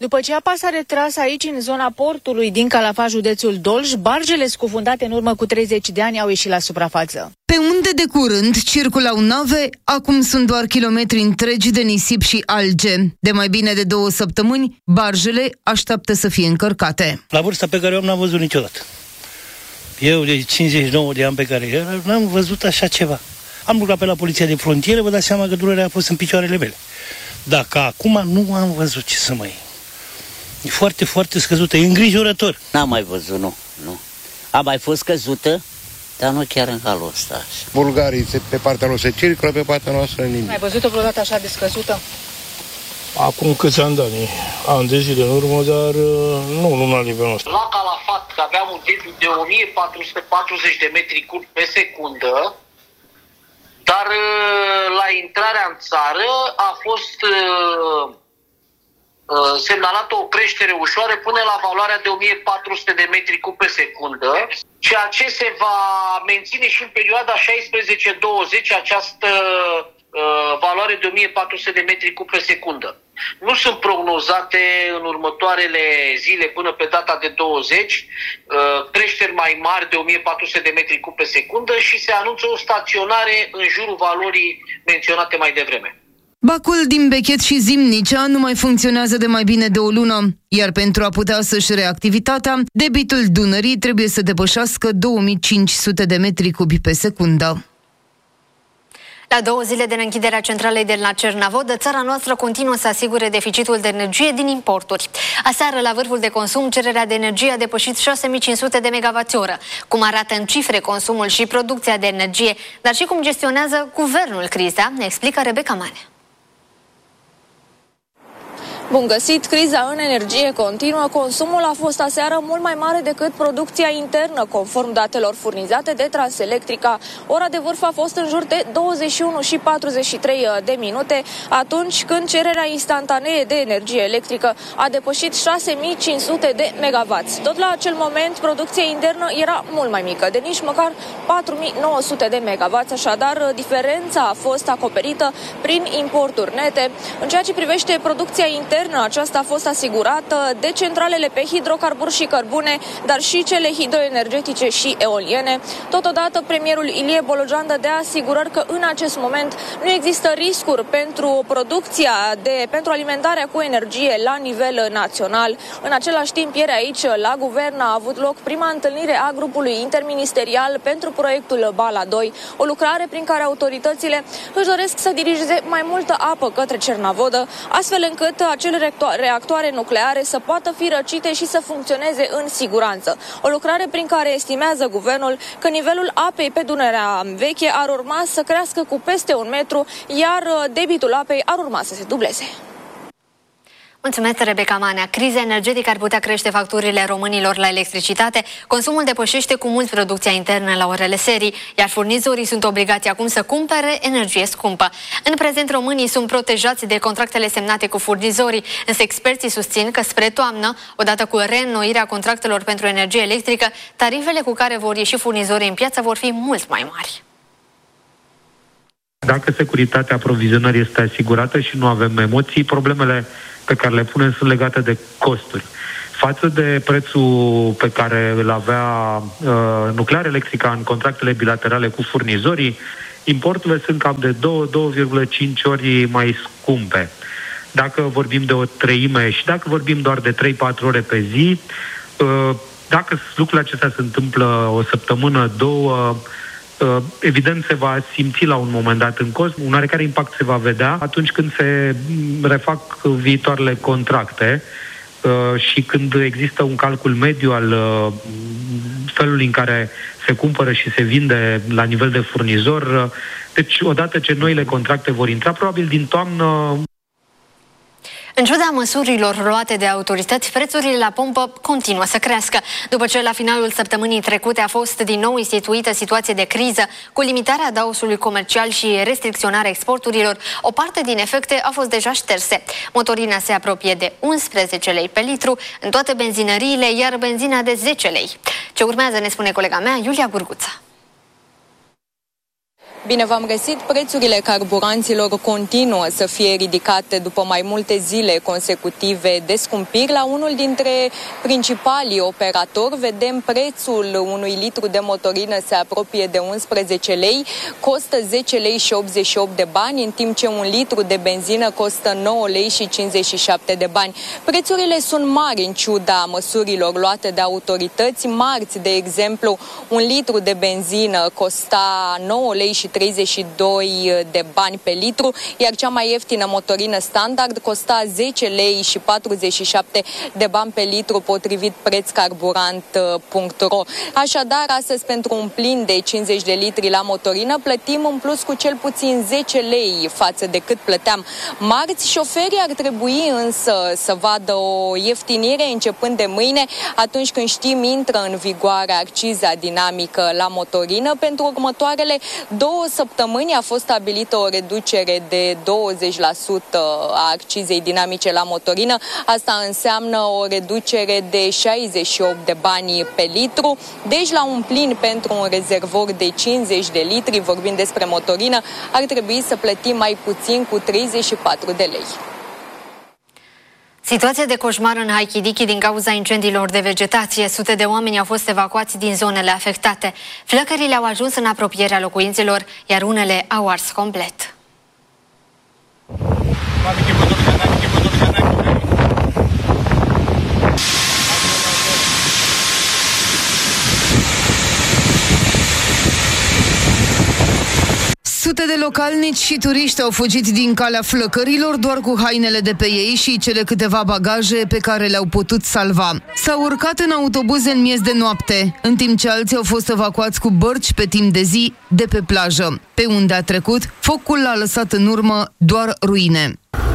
După ce apa s-a retras aici, în zona portului din Calafat, județul Dolj, barjele scufundate în urmă cu 30 de ani au ieșit la suprafață. Pe unde de curând circulau nave, acum sunt doar kilometri întregi de nisip și alge. De mai bine de 2 săptămâni, barjele așteaptă să fie încărcate. La vârsta pe care o am n-am văzut niciodată. Eu de 59 de ani pe care eram, n-am văzut așa ceva. Am lucrat pe la poliția de frontieră, vă dați seama că durerea a fost în picioarele mele. Dacă acum nu am văzut ce să mai... E foarte, foarte scăzută, e îngrijorător. N-am mai văzut, nu. A mai fost scăzută, dar nu chiar în halul ăsta. Bulgarii pe partea lor se circulă, pe partea noastră nimic. Ai văzut-o vreodată așa de scăzută? Acum câți ani de zile în urmă, dar nu luna liber noastră. La Calafat aveam un debit de 1440 de metri cub pe secundă, dar la intrarea în țară a fost semnalată o creștere ușoară până la valoarea de 1400 de metri cub pe secundă, ceea ce se va menține și în perioada 16-20 această valoare de 1400 de metri cub pe secundă. Nu sunt prognozate în următoarele zile până pe data de 20 creșteri mai mari de 1400 de metri cub pe secundă și se anunță o staționare în jurul valorii menționate mai devreme. Bacul din Bechet și Zimnicea nu mai funcționează de mai bine de o lună, iar pentru a putea să-și rea activitatea, debitul Dunării trebuie să depășească 2500 de metri cubi pe secundă. La 2 zile de închiderea centralei de la Cernavodă, țara noastră continuă să asigure deficitul de energie din importuri. Aseară, la vârful de consum, cererea de energie a depășit 6500 de MWh. Cum arată în cifre consumul și producția de energie, dar și cum gestionează guvernul criza, ne explică Rebecca Manea. Bun găsit, criza în energie continuă. Consumul a fost aseară mult mai mare decât producția internă, conform datelor furnizate de Transelectrica. Ora de vârf a fost în jur de 21:43, atunci când cererea instantanee de energie electrică a depășit 6500 de megawatts. Tot la acel moment, producția internă era mult mai mică, de nici măcar 4900 de megawatts, așadar diferența a fost acoperită prin importuri nete. În ceea ce privește producția internă, aceasta a fost asigurată de centralele pe hidrocarburi și cărbune, dar și cele hidroenergetice și eoliene. Totodată, premierul Ilie Bolojan dădea asigurări că în acest moment nu există riscuri pentru pentru alimentarea cu energie la nivel național. În același timp, ieri aici, la guvern, a avut loc prima întâlnire a grupului interministerial pentru proiectul Bala 2, o lucrare prin care autoritățile își doresc să dirigeze mai multă apă către Cernavodă, astfel încât acele reactoare nucleare să poată fi răcite și să funcționeze în siguranță. O lucrare prin care estimează guvernul că nivelul apei pe Dunărea Veche ar urma să crească cu peste 1 metru, iar debitul apei ar urma să se dubleze. Mulțumesc, Rebecca Manea. Criza energetică ar putea crește facturile românilor la electricitate. Consumul depășește cu mult producția internă la orele serii, iar furnizorii sunt obligați acum să cumpere energie scumpă. În prezent, românii sunt protejați de contractele semnate cu furnizorii, însă experții susțin că spre toamnă, odată cu reînnoirea contractelor pentru energie electrică, tarifele cu care vor ieși furnizorii în piață vor fi mult mai mari. Dacă securitatea aprovizionării este asigurată și nu avem emoții, problemele pe care le punem sunt legate de costuri. Față de prețul pe care îl avea Nuclear Electrica în contractele bilaterale cu furnizorii, importurile sunt cam de 2,5 ori mai scumpe. Dacă vorbim de o treime și dacă vorbim doar de 3-4 ore pe zi, dacă lucrurile acestea se întâmplă o săptămână, 2, evident se va simți la un moment dat în cost, un oarecare impact se va vedea atunci când se refac viitoarele contracte și când există un calcul mediu al felului în care se cumpără și se vinde la nivel de furnizor. Deci, odată ce noile contracte vor intra, probabil din toamnă. În ciuda măsurilor luate de autorități, prețurile la pompă continuă să crească. După ce la finalul săptămânii trecute a fost din nou instituită situație de criză, cu limitarea adaosului comercial și restricționarea exporturilor, o parte din efecte a fost deja șterse. Motorina se apropie de 11 lei pe litru în toate benzinăriile, iar benzina de 10 lei. Ce urmează ne spune colega mea, Iulia Gurguța. Bine v-am găsit. Prețurile carburanților continuă să fie ridicate după mai multe zile consecutive de scumpiri. La unul dintre principalii operatori vedem prețul unui litru de motorină se apropie de 11 lei, costă 10 lei și 88 de bani, în timp ce un litru de benzină costă 9 lei și 57 de bani. Prețurile sunt mari în ciuda măsurilor luate de autorități. Marți, de exemplu, un litru de benzină costa 9 lei și 32 de bani pe litru, iar cea mai ieftină motorină standard costa 10 lei și 47 de bani pe litru, potrivit prețcarburant.ro. Așadar, astăzi, pentru un plin de 50 de litri la motorină, plătim în plus cu cel puțin 10 lei față de cât plăteam marți. Șoferii ar trebui însă să vadă o ieftinire începând de mâine, atunci când știm intră în vigoare acciza dinamică la motorină. Pentru următoarele 2 săptămâni a fost stabilită o reducere de 20% a accizei dinamice la motorină. Asta înseamnă o reducere de 68 de bani pe litru. Deci, la un plin pentru un rezervor de 50 de litri, vorbim despre motorină, ar trebui să plătim mai puțin cu 34 de lei. Situație de coșmar în Halkidiki din cauza incendiilor de vegetație. Sute de oameni au fost evacuați din zonele afectate. Flăcările au ajuns în apropierea locuințelor, iar unele au ars complet. Sute de localnici și turiști au fugit din calea flăcărilor doar cu hainele de pe ei și cele câteva bagaje pe care le-au putut salva. S-au urcat în autobuze în miez de noapte, în timp ce alții au fost evacuați cu bărci pe timp de zi de pe plajă. Pe unde a trecut, focul a lăsat în urmă doar ruine.